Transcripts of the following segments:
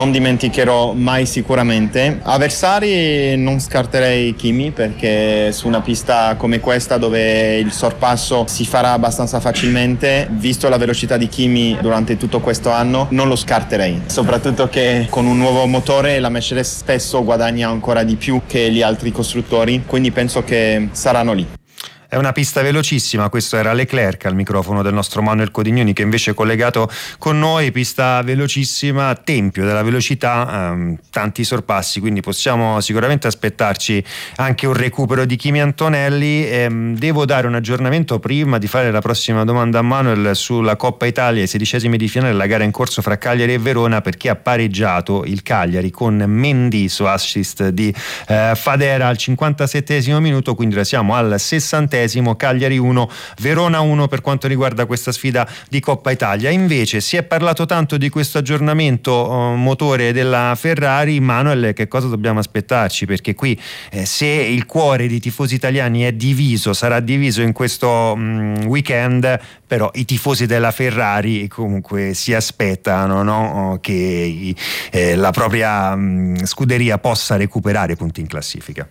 non dimenticherò mai sicuramente. Avversari non scarterei Kimi, perché su una pista come questa dove il sorpasso si farà abbastanza facilmente, visto la velocità di Kimi durante tutto questo anno, non lo scarterei, soprattutto che con un nuovo motore la Mercedes spesso guadagna ancora di più che gli altri costruttori, quindi penso che saranno lì. È una pista velocissima, questo era Leclerc al microfono del nostro Manuel Codignoni, che invece è collegato con noi. Pista velocissima, tempio della velocità, tanti sorpassi, quindi possiamo sicuramente aspettarci anche un recupero di Kimi Antonelli. Devo dare un aggiornamento prima di fare la prossima domanda a Manuel sulla Coppa Italia, i 16esimi di finale, la gara in corso fra Cagliari e Verona, perché ha pareggiato il Cagliari con Mendy su assist di Fadera al 57esimo minuto, quindi ora siamo al 60esimo. Cagliari 1, Verona 1 per quanto riguarda questa sfida di Coppa Italia. Invece si è parlato tanto di questo aggiornamento motore della Ferrari. Manuel, che cosa dobbiamo aspettarci? Perché qui se il cuore dei tifosi italiani è diviso, sarà diviso in questo weekend, però i tifosi della Ferrari comunque si aspettano, no? Che la propria scuderia possa recuperare punti in classifica.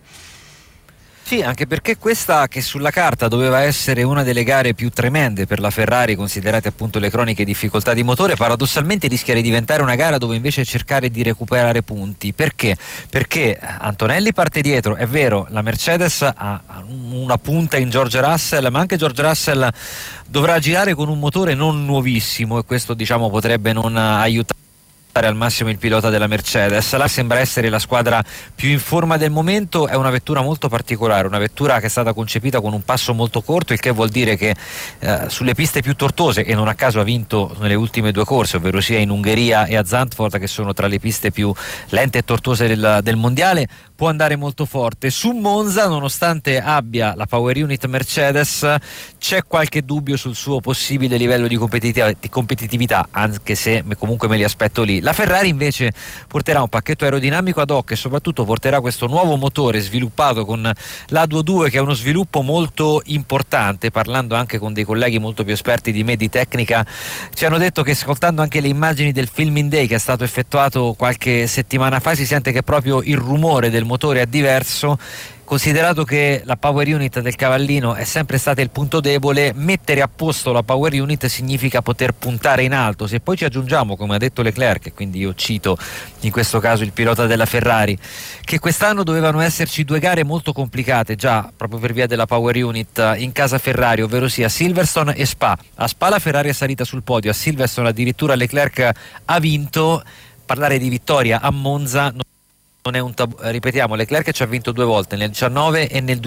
Sì, anche perché questa, che sulla carta doveva essere una delle gare più tremende per la Ferrari, considerate appunto le croniche difficoltà di motore, paradossalmente rischia di diventare una gara dove invece cercare di recuperare punti. Perché? Perché Antonelli parte dietro, è vero, la Mercedes ha una punta in George Russell, ma anche George Russell dovrà girare con un motore non nuovissimo, e questo diciamo potrebbe non aiutare al massimo il pilota della Mercedes. La sembra essere la squadra più in forma del momento. È una vettura molto particolare, una vettura che è stata concepita con un passo molto corto, il che vuol dire che sulle piste più tortuose, e non a caso ha vinto nelle ultime due corse, ovvero sia in Ungheria e a Zandvoort, che sono tra le piste più lente e tortuose del mondiale, può andare molto forte. Su Monza, nonostante abbia la power unit Mercedes, c'è qualche dubbio sul suo possibile livello di competitività, anche se comunque me li aspetto lì. La Ferrari invece porterà un pacchetto aerodinamico ad hoc e soprattutto porterà questo nuovo motore sviluppato con l'A22, che è uno sviluppo molto importante. Parlando anche con dei colleghi molto più esperti di me di tecnica, ci hanno detto che, ascoltando anche le immagini del Filming Day che è stato effettuato qualche settimana fa, si sente che proprio il rumore del motore è diverso. Considerato che la power unit del cavallino è sempre stata il punto debole, mettere a posto la power unit significa poter puntare in alto. Se poi ci aggiungiamo, come ha detto Leclerc, e quindi io cito in questo caso il pilota della Ferrari, che quest'anno dovevano esserci due gare molto complicate già proprio per via della power unit in casa Ferrari, ovvero sia Silverstone e Spa. A Spa la Ferrari è salita sul podio, a Silverstone addirittura Leclerc ha vinto. Parlare di vittoria a Monza non è un tabù. Ripetiamo, Leclerc ci ha vinto due volte, nel 2019 e nel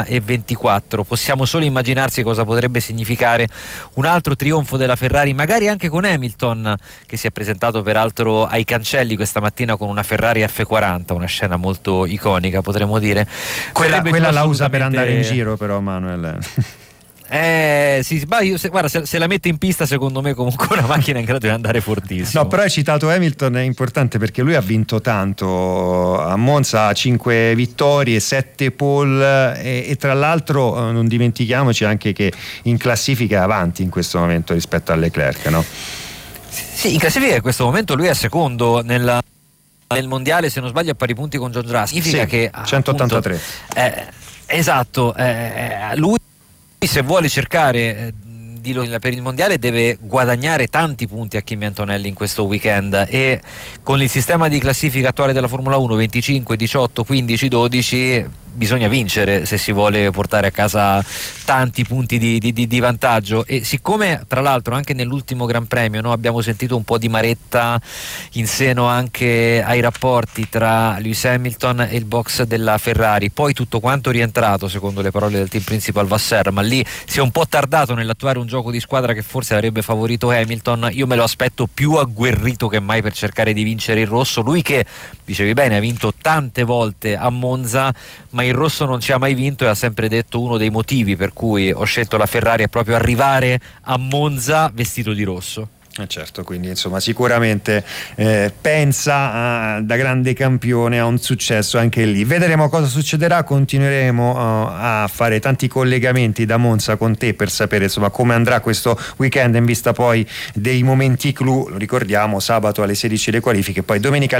2024. Possiamo solo immaginarsi cosa potrebbe significare un altro trionfo della Ferrari, magari anche con Hamilton, che si è presentato peraltro ai cancelli questa mattina con una Ferrari F40, una scena molto iconica, potremmo dire. Quella la usa per andare in giro, però, Manuel. Sì, guarda, se la mette in pista, secondo me comunque una macchina è in grado di andare fortissimo. No, però hai citato Hamilton, è importante perché lui ha vinto tanto a Monza, 5 vittorie, 7 pole e tra l'altro non dimentichiamoci anche che in classifica è avanti in questo momento rispetto a Leclerc, no? Sì, in classifica in questo momento lui è secondo nel mondiale, se non sbaglio a pari punti con George Russell. Significa che 183. Esatto, lui, se vuole cercare per il mondiale, deve guadagnare tanti punti a Kimi Antonelli in questo weekend, e con il sistema di classifica attuale della Formula 1, 25, 18, 15, 12, bisogna vincere se si vuole portare a casa tanti punti di vantaggio. E siccome tra l'altro anche nell'ultimo Gran Premio, no, abbiamo sentito un po' di maretta in seno anche ai rapporti tra Lewis Hamilton e il box della Ferrari, poi tutto quanto rientrato secondo le parole del team principal Vasseur, ma lì si è un po' tardato nell'attuare un gioco di squadra che forse avrebbe favorito Hamilton. Io me lo aspetto più agguerrito che mai per cercare di vincere il rosso, lui che, dicevi bene, ha vinto tante volte a Monza, ma il rosso non ci ha mai vinto, e ha sempre detto uno dei motivi per cui ho scelto la Ferrari è proprio arrivare a Monza vestito di rosso. Certo, quindi insomma sicuramente pensa da grande campione a un successo anche lì. Vedremo cosa succederà, continueremo a fare tanti collegamenti da Monza con te per sapere insomma come andrà questo weekend in vista poi dei momenti clou. Lo ricordiamo, sabato alle 16 le qualifiche, poi domenica